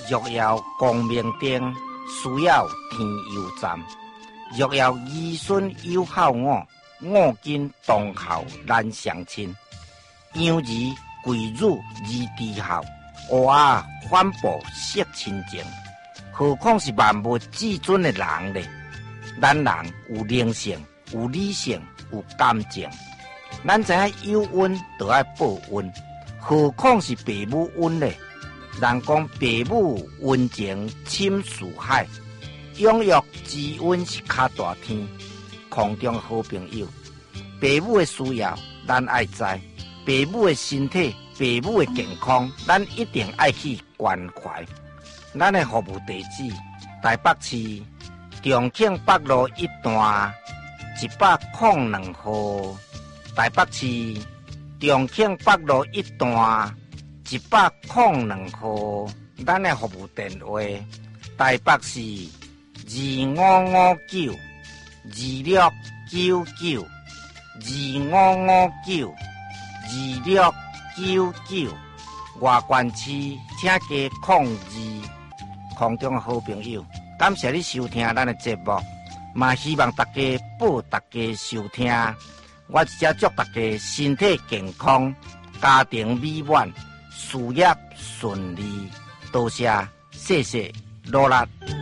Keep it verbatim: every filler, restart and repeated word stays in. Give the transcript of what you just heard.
若要光明灯，需要天油站；若要儿孙友好我，我今当孝难相亲。养儿贵辱而低孝，娃啊反哺惜亲情。何况是万物至尊的人呢？咱人有灵性，有理性，有感情。咱知影有恩就要报恩，何况是父母恩呢？人讲父母恩情深似海，养育之恩是较大天。空中好朋友，父母的需要咱爱知，父母的身体、父母的健康，咱一定爱去关怀。咱的服务地址：台北市重庆北路一段一百零两号。台北市重庆北路一段一百零两号。咱的服务电话：台北市二五五九二六九九二五五九二六九九。外县市请加控二。空中的好朋友，感谢你收听咱的节目，嘛希望大家报大家收听。我只祝大家身体健康，家庭美满，事业顺利。多谢，谢谢，努力。